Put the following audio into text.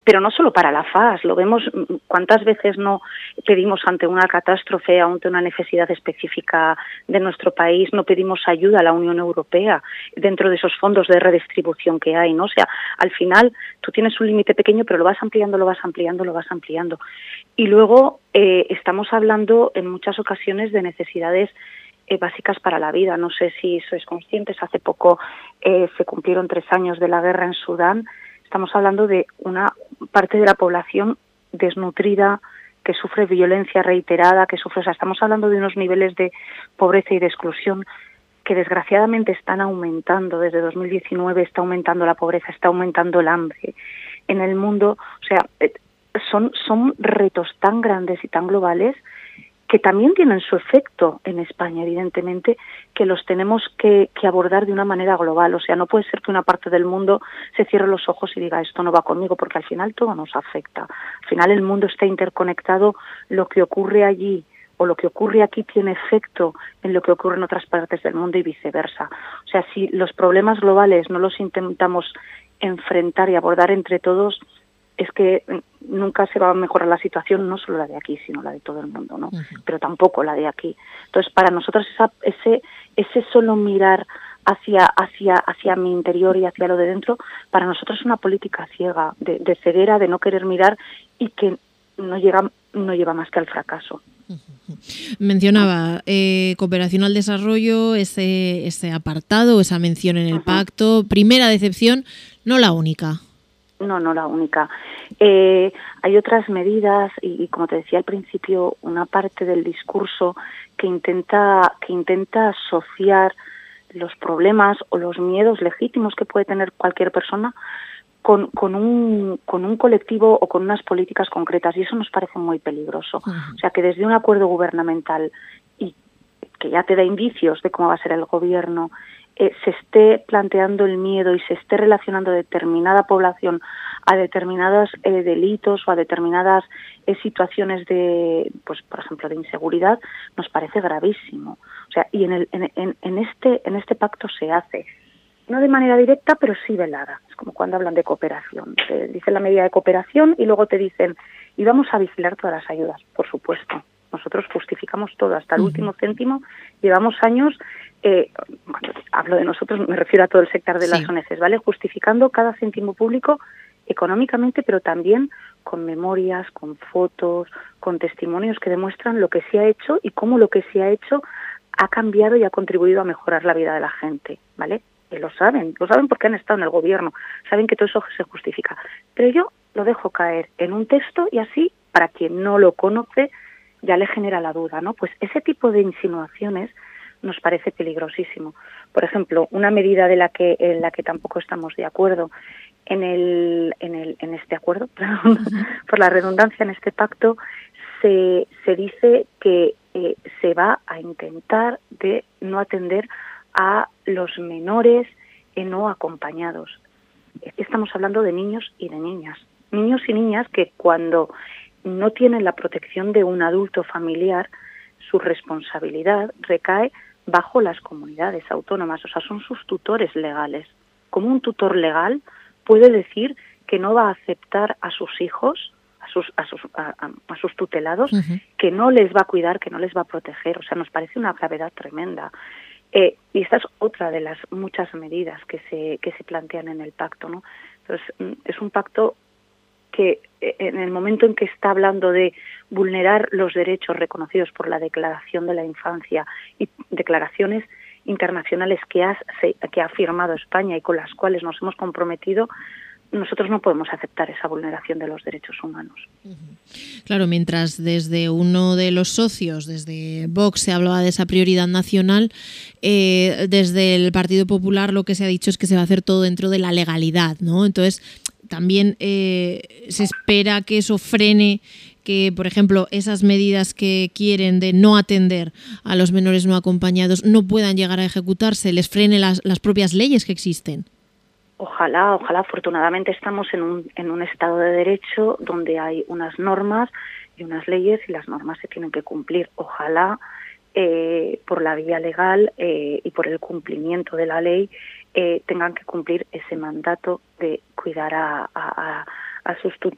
pero no solo para la FAS, lo vemos, cuántas veces no pedimos ante una catástrofe, ante una necesidad específica de nuestro país, no pedimos ayuda a la Unión Europea dentro de esos fondos de redistribución que hay, ¿no? O sea, al final tú tienes un límite pequeño, pero lo vas ampliando, lo vas ampliando, lo vas ampliando. Y luego estamos hablando en muchas ocasiones de necesidades básicas para la vida. No sé si sois conscientes, hace poco se cumplieron 3 años de la guerra en Sudán. Estamos hablando de una parte de la población desnutrida, que sufre violencia reiterada, o sea, estamos hablando de unos niveles de pobreza y de exclusión que desgraciadamente están aumentando. Desde 2019 está aumentando la pobreza, está aumentando el hambre en el mundo. O sea, son retos tan grandes y tan globales que también tienen su efecto en España, evidentemente, que los tenemos que abordar de una manera global. O sea, no puede ser que una parte del mundo se cierre los ojos y diga esto no va conmigo, porque al final todo nos afecta. Al final el mundo está interconectado, lo que ocurre allí o lo que ocurre aquí tiene efecto en lo que ocurre en otras partes del mundo y viceversa. O sea, si los problemas globales no los intentamos enfrentar y abordar entre todos, es que nunca se va a mejorar la situación, no solo la de aquí, sino la de todo el mundo, ¿no? Uh-huh. Pero tampoco la de aquí. Entonces, para nosotros ese solo mirar hacia mi interior y hacia lo de dentro, para nosotros es una política ciega, de ceguera, de no querer mirar y que no lleva más que al fracaso. Mencionaba cooperación al desarrollo, ese apartado, esa mención en el pacto. Primera decepción, no la única. No la única. Hay otras medidas y como te decía al principio, una parte del discurso que intenta asociar los problemas o los miedos legítimos que puede tener cualquier persona con un colectivo o con unas políticas concretas, y eso nos parece muy peligroso. Uh-huh. O sea, que desde un acuerdo gubernamental y que ya te da indicios de cómo va a ser el gobierno, se esté planteando el miedo y se esté relacionando determinada población a determinados delitos o a determinadas situaciones de, pues por ejemplo, de inseguridad, nos parece gravísimo. O sea, y en este pacto se hace, no de manera directa, pero sí velada. Es como cuando hablan de cooperación. Te dicen la medida de cooperación y luego te dicen, y vamos a vigilar todas las ayudas, por supuesto. Nosotros justificamos todo, hasta el último céntimo. Llevamos años, cuando hablo de nosotros me refiero a todo el sector de las ONGs, ¿vale? Justificando cada céntimo público económicamente, pero también con memorias, con fotos, con testimonios que demuestran lo que se ha hecho y cómo lo que se ha hecho ha cambiado y ha contribuido a mejorar la vida de la gente, ¿vale? Y lo saben porque han estado en el gobierno, saben que todo eso se justifica. Pero yo lo dejo caer en un texto y así, para quien no lo conoce, ya le genera la duda, ¿no? Pues ese tipo de insinuaciones nos parece peligrosísimo. Por ejemplo, una medida en la que tampoco estamos de acuerdo en este acuerdo, por la redundancia, en este pacto, se dice que se va a intentar de no atender a los menores no acompañados. Estamos hablando de niños y de niñas. Niños y niñas que cuando no tienen la protección de un adulto familiar, su responsabilidad recae bajo las comunidades autónomas, o sea, son sus tutores legales. Como un tutor legal puede decir que no va a aceptar a sus hijos, a sus tutelados, que no les va a cuidar, que no les va a proteger. O sea, nos parece una gravedad tremenda. Y esta es otra de las muchas medidas que se plantean en el pacto, ¿no? Entonces, es un pacto que en el momento en que está hablando de vulnerar los derechos reconocidos por la Declaración de la Infancia y declaraciones internacionales que ha firmado España y con las cuales nos hemos comprometido, nosotros no podemos aceptar esa vulneración de los derechos humanos. Claro, mientras desde uno de los socios, desde Vox, se hablaba de esa prioridad nacional, desde el Partido Popular lo que se ha dicho es que se va a hacer todo dentro de la legalidad, ¿no? Entonces, también se espera que eso frene que, por ejemplo, esas medidas que quieren de no atender a los menores no acompañados no puedan llegar a ejecutarse, les frene las propias leyes que existen. Ojalá, afortunadamente estamos en un Estado de Derecho donde hay unas normas y unas leyes y las normas se tienen que cumplir. Ojalá por la vía legal y por el cumplimiento de la ley tengan que cumplir ese mandato de cuidar a sus tutores